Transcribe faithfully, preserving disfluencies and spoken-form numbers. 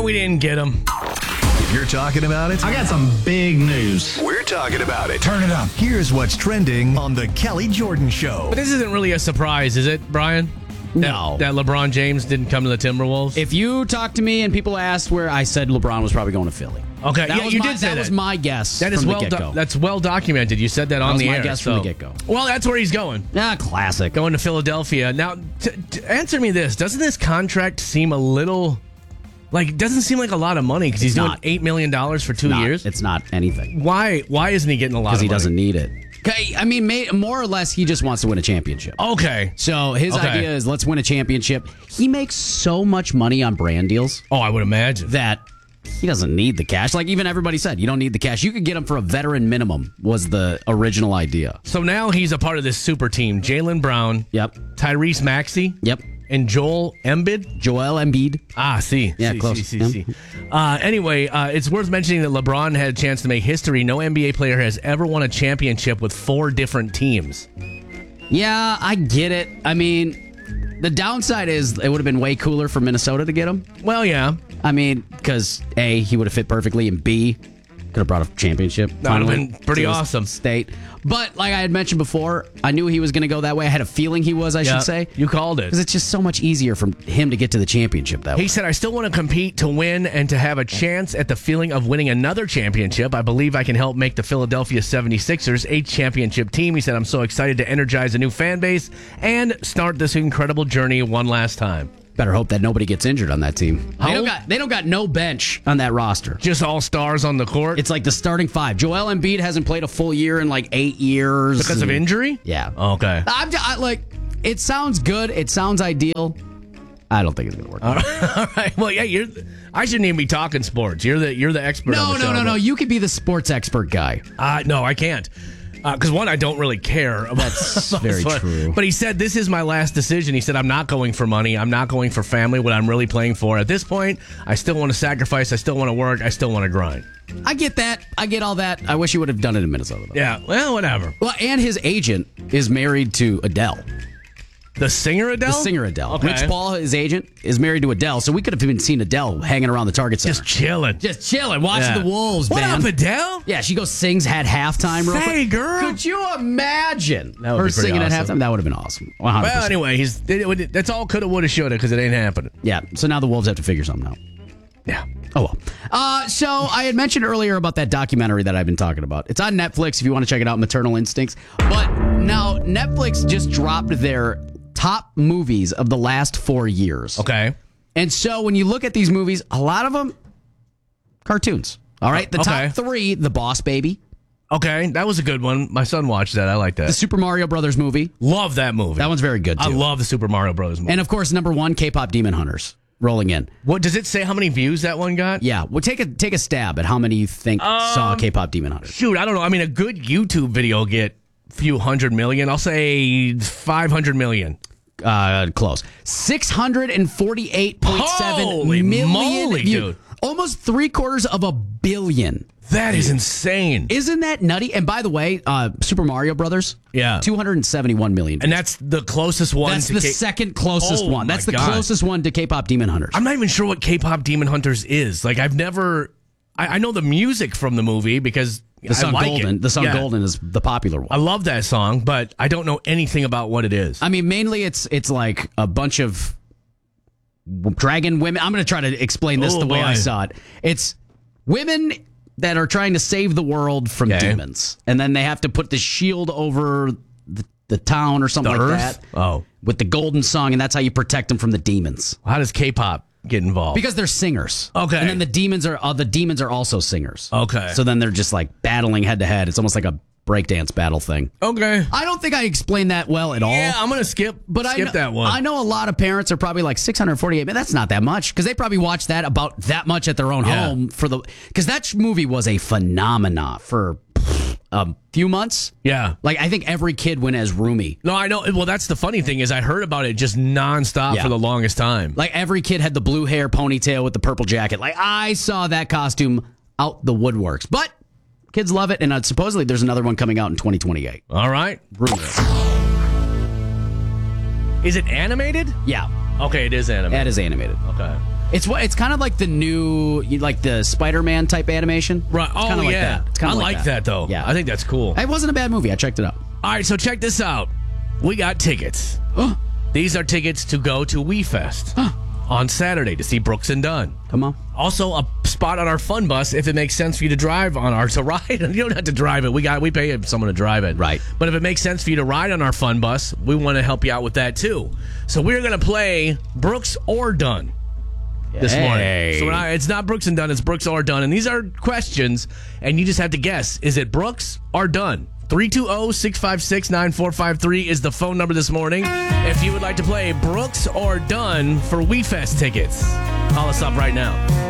Well, we didn't get him. If you're talking about it, I got some big news. we're talking about it. Turn it up. Here's what's trending on the Kelly Jordan Show. But this isn't really a surprise, is it, Brian? No. That, that LeBron James didn't come to the Timberwolves? If you talked to me and people asked where, I said LeBron was probably going to Philly. Okay, that yeah, was you my, did say that. that. was my guess. That is from well the do- get-go. That's well documented. You said that on was the my air. guess from the get-go. Well, that's where he's going. Ah, classic. Going to Philadelphia. Now, t- t- answer me this. Doesn't this contract seem a little... Like, it doesn't seem like a lot of money because he's It's doing not. eight million dollars for two Not- years? It's not anything. Why Why isn't he getting a lot of Because money? he doesn't need it. Okay, I mean, may, more or less, he just wants to win a championship. Okay. So his Okay. idea is, let's win a championship. He makes so much money on brand deals Oh, I would imagine. that he doesn't need the cash. Like even everybody said, you don't need the cash. You could get him for a veteran minimum was the original idea. So now he's a part of this super team. Jaylen Brown, Yep. Tyrese Maxey, Yep. and Joel Embiid. Joel Embiid. Ah, see. Yeah, see, close. See, see, Yeah. see. Uh, anyway, uh, it's worth mentioning that LeBron had a chance to make history. No N B A player has ever won a championship with four different teams. Yeah, I get it. I mean, the downside is it would have been way cooler for Minnesota to get him. Well, yeah. I mean, because A, he would have fit perfectly, and B, could have brought a championship. That would have finally been pretty to his awesome. State. But like I had mentioned before, I knew he was going to go that way. I had a feeling he was, I Yeah, should say. You called it. Because it's just so much easier for him to get to the championship that way. He said, I still want to compete to win and to have a chance at the feeling of winning another championship. I believe I can help make the Philadelphia seventy-sixers a championship team. He said, I'm so excited to energize a new fan base and start this incredible journey one last time. Better hope that nobody gets injured on that team. How They don't, old- got, they don't got no bench on that roster. Just all stars on the court It's like the starting five. Joel Embiid hasn't played a full year in like eight years. because of and- injury? Yeah. Okay. I'm just, I, like, it sounds good. It sounds ideal. I don't think it's going to work. All right. All right. Well, yeah, you're. I shouldn't even be talking sports. You're the you're the expert. No, on the no, show, no, no. but- You could be the sports expert guy. Uh, no, I can't. Because one, I don't really care about That's very sports. true. But he said, this is my last decision. He said, I'm not going for money. I'm not going for family, what I'm really playing for. At this point, I still want to sacrifice. I still want to work. I still want to grind. I get that. I get all that. I wish he would have done it in Minnesota, though. Yeah, well, whatever. Well, and his agent is married to Adele. The singer Adele? The singer Adele. Okay. Rich Paul, his agent, is married to Adele, so we could have even seen Adele hanging around the Target Center. Just chilling. Just chilling, watching Yeah. the Wolves, What man. up, Adele? Yeah, she goes sings at halftime. Real Say, quick. girl. Could you imagine That would her be pretty singing at awesome. halftime? That would have been awesome. one hundred percent. Well, anyway, he's it, it, that's all coulda, woulda, shoulda because it ain't happening. Yeah, so now the Wolves have to figure something out. Yeah. Oh, well. Uh, so I had mentioned earlier about that documentary that I've been talking about. It's on Netflix if you want to check it out, Maternal Instincts. But now Netflix just dropped their top movies of the last four years. Okay. And so when you look at these movies, a lot of them, cartoons. All right, the Okay. top three, The Boss Baby, Okay, that was a good one. My son watched that. I like the that. Super Mario Brothers movie. Love that movie. That one's very good, too. I love the Super Mario Brothers movie. And of course, number one, K-pop Demon Hunters, rolling in. What does it say? How many views that one got? Yeah, well, take a take a stab at how many you think saw K-pop Demon Hunters. Shoot, I don't know. I mean, a good YouTube video will get a few hundred million. I'll say five hundred million. Uh, close. six hundred forty-eight point seven Holy million moly, views. dude. Almost three quarters of a billion. That is insane. Isn't that nutty? And by the way, uh, Super Mario Brothers, Yeah. two hundred seventy-one million. And that's the closest one That's to the K- second closest Oh, one. That's my the God. closest one to K-pop Demon Hunters. I'm not even sure what K-pop Demon Hunters is. Like, I've never... I, I know the music from the movie because the song I like Golden. It. The song Yeah. Golden is the popular one. I love that song, but I don't know anything about what it is. I mean, mainly it's it's like a bunch of dragon women. I'm going to try to explain this Oh, the way boy. I saw it. It's women that are trying to save the world from Okay. demons, and then they have to put the shield over the, the town or something The like Earth? that. Oh. with the golden song, and that's how you protect them from the demons. How does K-pop get involved? Because they're singers. Okay. And then the demons are uh, the demons are also singers. Okay. So then they're just like battling head to head. It's almost like a breakdance battle thing. Okay. I don't think I explained that well at all. Yeah, I'm gonna skip. But skip I know, that one. I know a lot of parents are probably like six hundred forty-eight. Man, that's not that much because they probably watched that about that much at their own Yeah. home for the because that movie was a phenomena for a few months. Yeah. Like I think every kid went as Rumi. No, I know. Well, that's the funny thing is I heard about it just nonstop Yeah. for the longest time. Like every kid had the blue hair ponytail with the purple jacket. Like I saw that costume out the woodworks. But kids love it, and uh, supposedly there's another one coming out in twenty twenty-eight. All right. Rumor. Is it animated? Yeah, Okay, it is animated. that is animated. Okay. It's what it's kind of like the new, you- like the Spider-Man type animation. Right. It's Oh, kinda like yeah. that. It's I kinda like that. though. Yeah. I think that's cool. It wasn't a bad movie. I checked it out. All right, so check this out. We got tickets. These are tickets to go to WeFest on Saturday to see Brooks and Dunn. Come on. Also, a spot on our fun bus if it makes sense for you to drive on our to ride. You don't have to drive it. We got we pay someone to drive it. Right. But if it makes sense for you to ride on our fun bus, we want to help you out with that too. So we're gonna play Brooks or Dunn this Hey. morning. So we're not, it's not Brooks and Dunn, it's Brooks or Dunn. And these are questions, and you just have to guess. Is it Brooks or Dunn? three two zero, six five six, nine four five three is the phone number this morning. If you would like to play Brooks or Dunn for WeFest tickets, call us up right now.